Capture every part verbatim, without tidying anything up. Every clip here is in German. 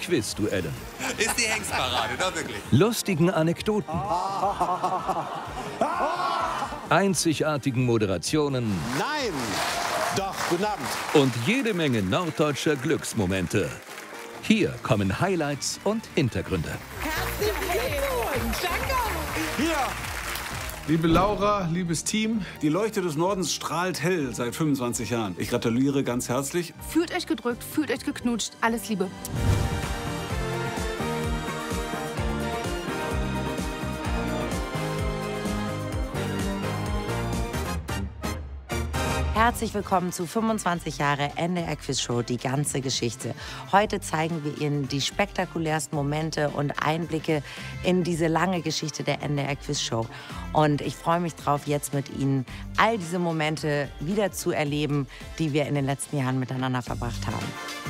Quizduellen. Ist die Hengstparade, doch wirklich. Lustigen Anekdoten. Einzigartigen Moderationen. Nein! Doch, guten Abend. Und jede Menge norddeutscher Glücksmomente. Hier kommen Highlights und Hintergründe. Hier! Liebe Laura, liebes Team. Die Leuchte des Nordens strahlt hell seit fünfundzwanzig Jahren. Ich gratuliere ganz herzlich. Fühlt euch gedrückt, fühlt euch geknutscht. Alles Liebe. Herzlich willkommen zu fünfundzwanzig Jahre N D R Quiz Show, die ganze Geschichte. Heute zeigen wir Ihnen die spektakulärsten Momente und Einblicke in diese lange Geschichte der N D R Quiz Show. Und ich freue mich drauf, jetzt mit Ihnen all diese Momente wieder zu erleben, die wir in den letzten Jahren miteinander verbracht haben.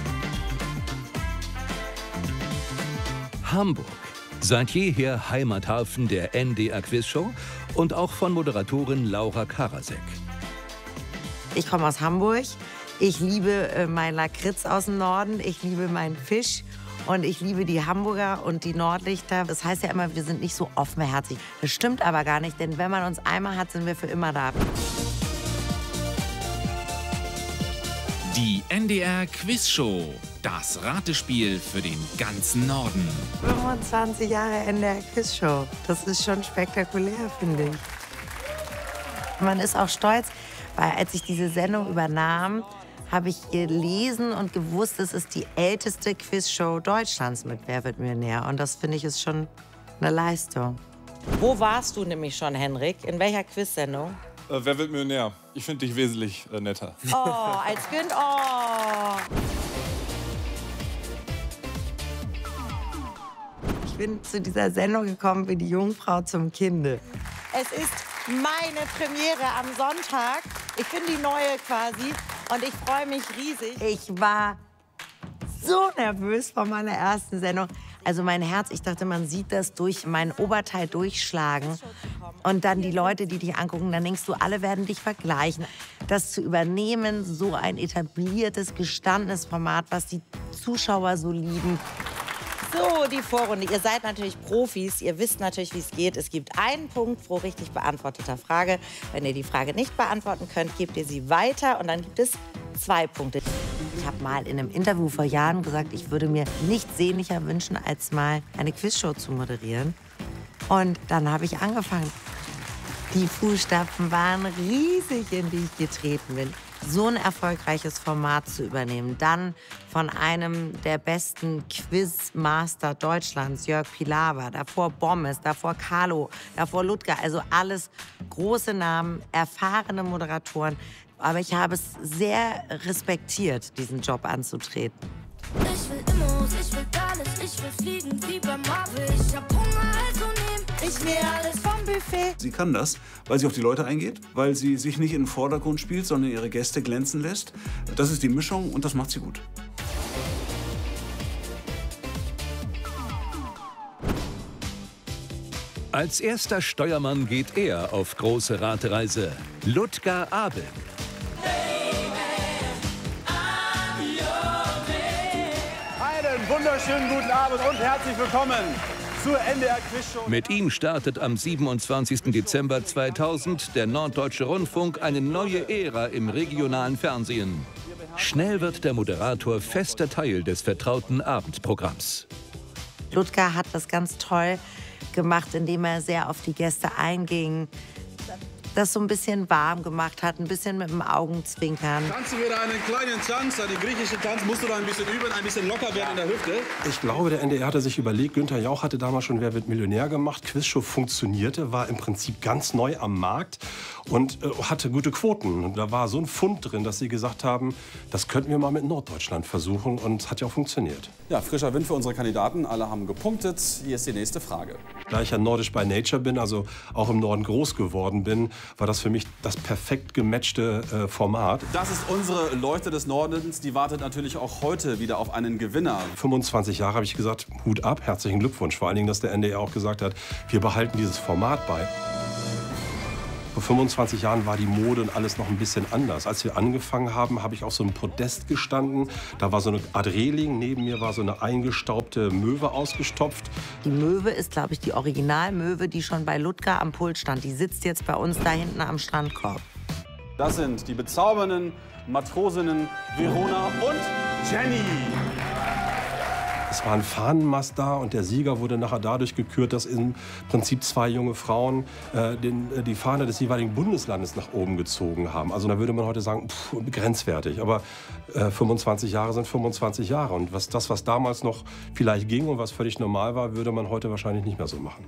Hamburg. Seit jeher Heimathafen der N D R Quiz Show und auch von Moderatorin Laura Karasek. Ich komme aus Hamburg. Ich liebe äh, meinen Lakritz aus dem Norden. Ich liebe meinen Fisch. Und ich liebe die Hamburger und die Nordlichter. Das heißt ja immer, wir sind nicht so offenherzig. Das stimmt aber gar nicht, denn wenn man uns einmal hat, sind wir für immer da. Die N D R Quiz Show. Das Ratespiel für den ganzen Norden. fünfundzwanzig Jahre N D R Quiz Show. Das ist schon spektakulär, finde ich. Man ist auch stolz. Weil als ich diese Sendung übernahm, habe ich gelesen und gewusst, es ist die älteste Quizshow Deutschlands mit Wer wird Millionär. Und das finde ich ist schon eine Leistung. Wo warst du nämlich schon, Henrik? In welcher Quizsendung? Äh, Wer wird Millionär? Ich finde dich wesentlich äh, netter. Oh, als Kind, oh. Ich bin zu dieser Sendung gekommen wie die Jungfrau zum Kinde. Es ist meine Premiere am Sonntag. Ich bin die Neue quasi und ich freue mich riesig. Ich war so nervös vor meiner ersten Sendung. Also mein Herz, ich dachte, man sieht das durch mein Oberteil durchschlagen. Und dann die Leute, die dich angucken, dann denkst du, alle werden dich vergleichen. Das zu übernehmen, so ein etabliertes, gestandenes Format, was die Zuschauer so lieben. So, die Vorrunde. Ihr seid natürlich Profis. Ihr wisst natürlich, wie es geht. Es gibt einen Punkt pro richtig beantworteter Frage. Wenn ihr die Frage nicht beantworten könnt, gebt ihr sie weiter. Und dann gibt es zwei Punkte. Ich habe mal in einem Interview vor Jahren gesagt, ich würde mir nichts sehnlicher wünschen, als mal eine Quizshow zu moderieren. Und dann habe ich angefangen. Die Fußstapfen waren riesig, in die ich getreten bin. So ein erfolgreiches Format zu übernehmen, dann von einem der besten Quizmaster Deutschlands, Jörg Pilawa, davor Bommes, davor Carlo, davor Ludger, also alles große Namen, erfahrene Moderatoren. Aber ich habe es sehr respektiert, diesen Job anzutreten. Ich will Immos, ich will alles, ich will fliegen wie beim Marvel. Ich hab Hunger, also nehm ich mir alles vom Buffet. Sie kann das, weil sie auf die Leute eingeht, weil sie sich nicht in den Vordergrund spielt, sondern ihre Gäste glänzen lässt. Das ist die Mischung und das macht sie gut. Als erster Steuermann geht er auf große Ratereise. Ludger Abel. Einen wunderschönen guten Abend und herzlich willkommen zur N D R Quiz Show. Mit ihm startet am siebenundzwanzigsten Dezember zweitausend der Norddeutsche Rundfunk eine neue Ära im regionalen Fernsehen. Schnell wird der Moderator fester Teil des vertrauten Abendprogramms. Ludger hat das ganz toll gemacht, indem er sehr auf die Gäste einging, das so ein bisschen warm gemacht hat, ein bisschen mit dem Augenzwinkern. Kannst du wieder einen kleinen Tanz, einen griechischen Tanz, musst du da ein bisschen üben, ein bisschen locker werden in der Hüfte? Ich glaube, der N D R hatte sich überlegt, Günther Jauch hatte damals schon Wer wird Millionär gemacht, Quizshow funktionierte, war im Prinzip ganz neu am Markt und äh, hatte gute Quoten. Und da war so ein Fund drin, dass sie gesagt haben, das könnten wir mal mit Norddeutschland versuchen und hat ja auch funktioniert. Ja, frischer Wind für unsere Kandidaten. Alle haben gepunktet. Hier ist die nächste Frage. Da ich ja nordisch by nature bin, also auch im Norden groß geworden bin, war das für mich das perfekt gematchte äh, Format. Das ist unsere Leuchte des Nordens. Die wartet natürlich auch heute wieder auf einen Gewinner. fünfundzwanzig Jahre habe ich gesagt, Hut ab, herzlichen Glückwunsch. Vor allen Dingen, dass der N D R auch gesagt hat, wir behalten dieses Format bei. Vor fünfundzwanzig Jahren war die Mode und alles noch ein bisschen anders. Als wir angefangen haben, habe ich auf so einem Podest gestanden. Da war so eine Art Reling, neben mir war so eine eingestaubte Möwe ausgestopft. Die Möwe ist, glaube ich, die Originalmöwe, die schon bei Ludger am Pult stand. Die sitzt jetzt bei uns da hinten am Strandkorb. Das sind die bezaubernden Matrosinnen Verona und Jenny. Es war ein Fahnenmast da und der Sieger wurde nachher dadurch gekürt, dass im Prinzip zwei junge Frauen äh, den, äh, die Fahne des jeweiligen Bundeslandes nach oben gezogen haben. Also da würde man heute sagen, pff, grenzwertig. Aber äh, fünfundzwanzig Jahre sind fünfundzwanzig Jahre. Und was, das, was damals noch vielleicht ging und was völlig normal war, würde man heute wahrscheinlich nicht mehr so machen.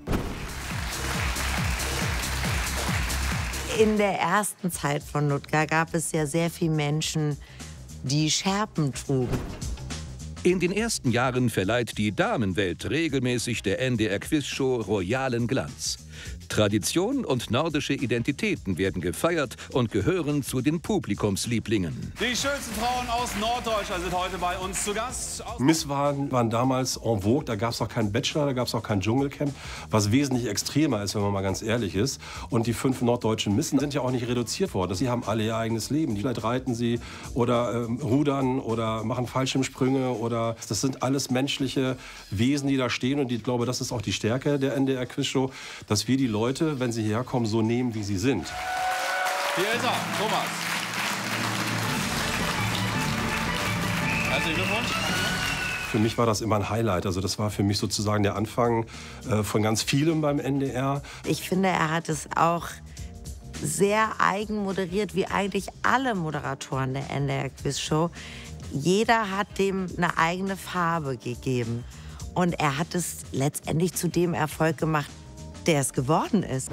In der ersten Zeit von Ludger gab es ja sehr viele Menschen, die Schärpen trugen. In den ersten Jahren verleiht die Damenwelt regelmäßig der N D R-Quizshow royalen Glanz. Tradition und nordische Identitäten werden gefeiert und gehören zu den Publikumslieblingen. Die schönsten Frauen aus Norddeutschland sind heute bei uns zu Gast. Miss waren, waren damals en vogue, da gab es auch keinen Bachelor, da gab es auch kein Dschungelcamp, was wesentlich extremer ist, wenn man mal ganz ehrlich ist. Und die fünf norddeutschen Missen sind ja auch nicht reduziert worden. Sie haben alle ihr eigenes Leben. Vielleicht reiten sie oder ähm, rudern oder machen Fallschirmsprünge oder das sind alles menschliche Wesen, die da stehen. Und ich glaube, das ist auch die Stärke der N D R-Quizshow, dass wir die Leute, wenn sie hierher kommen, so nehmen, wie sie sind. Hier ist er, Thomas. Herzlichen Glückwunsch. Für mich war das immer ein Highlight. Also das war für mich sozusagen der Anfang äh, von ganz vielem beim N D R. Ich finde, er hat es auch sehr eigen moderiert, wie eigentlich alle Moderatoren der N D R-Quizshow. Jeder hat dem eine eigene Farbe gegeben. Und er hat es letztendlich zu dem Erfolg gemacht, der es geworden ist.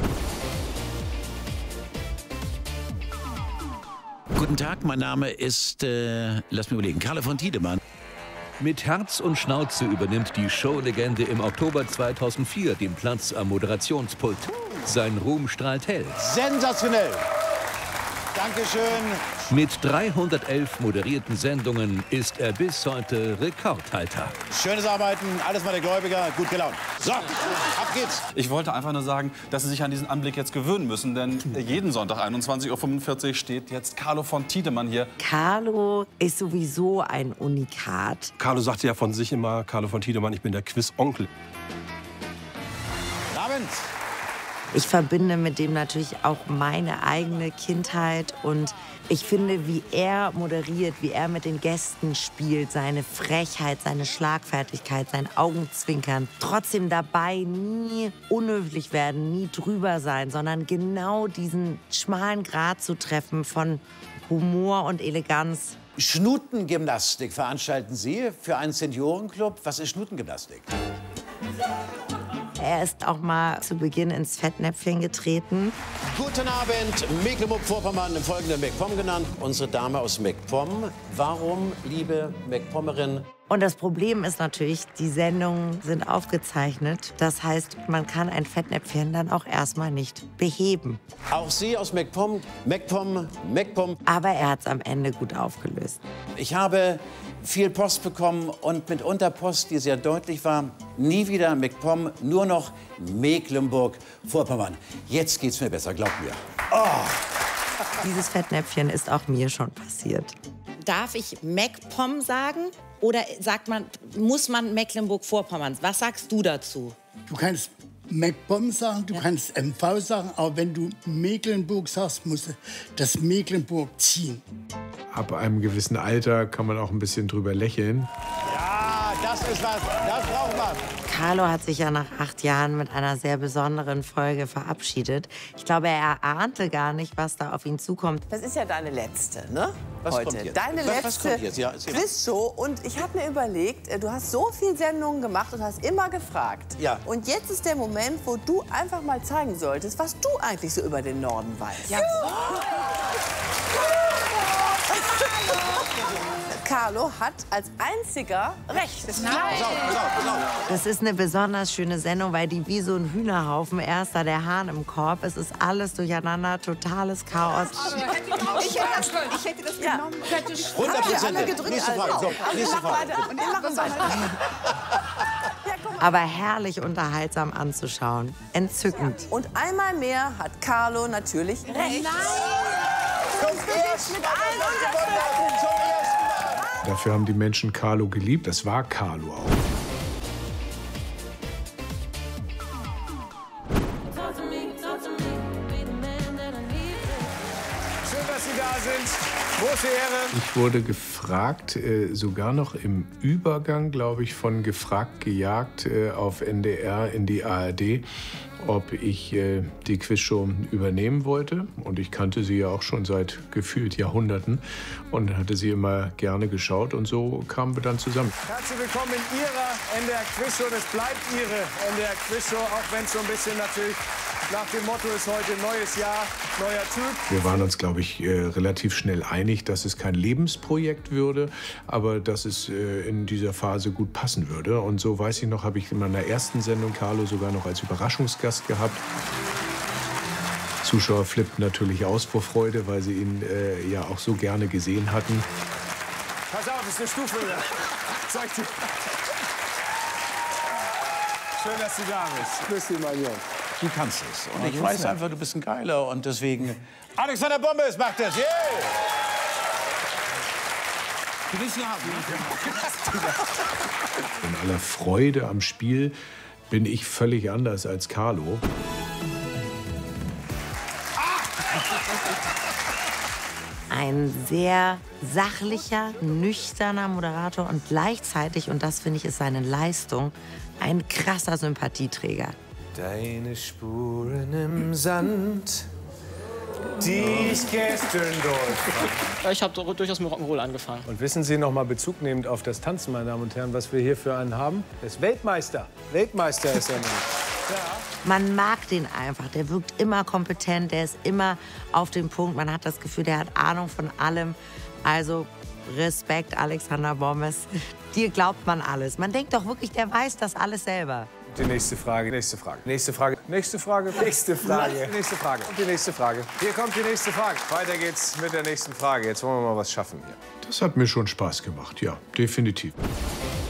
Guten Tag, mein Name ist, äh, lass mich überlegen, Carlo von Tiedemann. Mit Herz und Schnauze übernimmt die Showlegende im Oktober zweitausendvier den Platz am Moderationspult. Sein Ruhm strahlt hell. Sensationell. Dankeschön. Mit dreihundertelf moderierten Sendungen ist er bis heute Rekordhalter. Schönes Arbeiten, alles mal der Gläubiger, gut gelaunt. So, ab geht's. Ich wollte einfach nur sagen, dass Sie sich an diesen Anblick jetzt gewöhnen müssen, denn jeden Sonntag einundzwanzig Uhr fünfundvierzig steht jetzt Carlo von Tiedemann hier. Carlo ist sowieso ein Unikat. Carlo sagte ja von sich immer, Carlo von Tiedemann, ich bin der Quiz-Onkel. Guten Abend. Ich verbinde mit dem natürlich auch meine eigene Kindheit und ich finde, wie er moderiert, wie er mit den Gästen spielt, seine Frechheit, seine Schlagfertigkeit, sein Augenzwinkern, trotzdem dabei nie unhöflich werden, nie drüber sein, sondern genau diesen schmalen Grat zu treffen von Humor und Eleganz. Schnutengymnastik veranstalten Sie für einen Seniorenclub. Was ist Schnutengymnastik? Er ist auch mal zu Beginn ins Fettnäpfchen getreten. Guten Abend, Mecklenburg-Vorpommern, im folgenden MacPom genannt. Unsere Dame aus MacPom. Warum, liebe MacPommerin? Und das Problem ist natürlich, die Sendungen sind aufgezeichnet. Das heißt, man kann ein Fettnäpfchen dann auch erstmal nicht beheben. Auch Sie aus MacPom, MacPom, MacPom. Aber er hat es am Ende gut aufgelöst. Ich habe viel Post bekommen und mitunter Post, die sehr deutlich war. Nie wieder MacPom, nur noch Mecklenburg-Vorpommern. Jetzt geht's mir besser, glaub mir. Oh. Dieses Fettnäpfchen ist auch mir schon passiert. Darf ich MacPom sagen? Oder sagt man, muss man Mecklenburg-Vorpommern? Was sagst du dazu? Du kannst MacPom sagen, du ja. kannst M V sagen, aber wenn du Mecklenburg sagst, musst du das Mecklenburg ziehen. Ab einem gewissen Alter kann man auch ein bisschen drüber lächeln. Ja, das ist was, das brauchen wir. Carlo hat sich ja nach acht Jahren mit einer sehr besonderen Folge verabschiedet. Ich glaube, er ahnte gar nicht, was da auf ihn zukommt. Das ist ja deine letzte, ne? Was Heute. kommt jetzt? Deine was, letzte was kommt jetzt? Ja, Quizshow. Und ich habe mir überlegt, du hast so viele Sendungen gemacht und hast immer gefragt. Ja. Und jetzt ist der Moment, wo du einfach mal zeigen solltest, was du eigentlich so über den Norden weißt. Ja. Carlo hat als einziger recht. Nein. Pass auf, pass auf, pass auf. Das ist eine besonders schöne Sendung, weil die wie so ein Hühnerhaufen, er ist da der Hahn im Korb. Es ist alles durcheinander, totales Chaos. Ich hätte das, ich hätte das ja. genommen. hundert Prozent. Nächste Frage. So, nächste Frage. Und wir machen weiter. Ja, guck mal. aber herrlich unterhaltsam anzuschauen. Entzückend. Und einmal mehr hat Carlo natürlich recht. Nein! Mit allen Dafür haben die Menschen Carlo geliebt. Das war Carlo auch. Schön, dass Sie da sind. Große Ehre. Ich wurde gefragt, äh, sogar noch im Übergang, glaube ich, von Gefragt gejagt äh, auf N D R in die A R D, ob ich äh, die Quizshow übernehmen wollte. Und ich kannte sie ja auch schon seit gefühlt Jahrhunderten und hatte sie immer gerne geschaut. Und so kamen wir dann zusammen. Herzlich willkommen in Ihrer N D R Quizshow. Das bleibt Ihre N D R Quizshow, auch wenn es so ein bisschen natürlich nach dem Motto ist heute neues Jahr, neuer Typ. Wir waren uns, glaube ich, äh, relativ schnell einig, dass es kein Lebensprojekt würde, aber dass es äh, in dieser Phase gut passen würde. Und so, weiß ich noch, habe ich in meiner ersten Sendung Carlo sogar noch als Überraschungsgast gehabt. Zuschauer flippten natürlich aus vor Freude, weil sie ihn äh, ja auch so gerne gesehen hatten. Pass auf, das ist eine Stufe. Zeig dir. Schön, dass du da bist. Grüß dich, mein Junge. Du kannst es. Und ich weiß einfach, du bist ein Geiler. Und deswegen... Alexander Bommes macht das. Yeah! Du willst ja haben. In aller Freude am Spiel bin ich völlig anders als Carlo. Ein sehr sachlicher, nüchterner Moderator und gleichzeitig, und das finde ich ist seine Leistung, ein krasser Sympathieträger. Deine Spuren im Sand, die ich gestern dort. Ich habe durchaus mit Rock'n'Roll angefangen. Und wissen Sie noch mal Bezug nehmend auf das Tanzen, meine Damen und Herren, was wir hier für einen haben? Er ist Weltmeister. Weltmeister ist er nämlich. Ja. Man mag den einfach. Der wirkt immer kompetent, der ist immer auf dem Punkt. Man hat das Gefühl, der hat Ahnung von allem. Also Respekt, Alexander Bommes. Dir glaubt man alles. Man denkt doch wirklich, der weiß das alles selber. Die nächste Frage, nächste Frage, nächste Frage, nächste Frage, nächste Frage, nächste Frage und die nächste Frage. Hier kommt die nächste Frage. Weiter geht's mit der nächsten Frage. Jetzt wollen wir mal was schaffen hier. Das hat mir schon Spaß gemacht, ja, definitiv.